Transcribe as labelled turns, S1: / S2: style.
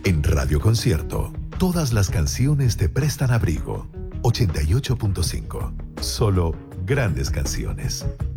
S1: En Radio Concierto, todas las canciones te prestan abrigo. 88.5. Solo grandes canciones.